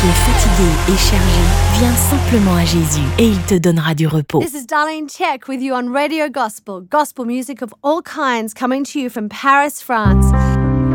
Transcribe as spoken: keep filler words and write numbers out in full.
qui est fatigué et chargé, viens simplement à Jésus et il te donnera du repos. This is Darlene Check with you on Radio Gospel. Gospel music of all kinds coming to you from Paris, France.